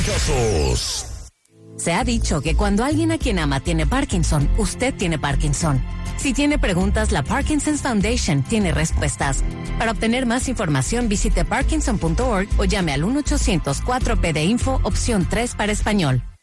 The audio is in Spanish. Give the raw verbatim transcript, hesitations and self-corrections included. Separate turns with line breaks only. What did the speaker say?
Casos.
Se ha dicho que cuando alguien a quien ama tiene Parkinson, usted tiene Parkinson. Si tiene preguntas, la Parkinson's Foundation tiene respuestas. Para obtener más información, visite parkinson punto org o llame al uno ochocientos cuatro P D Info, opción tres para español.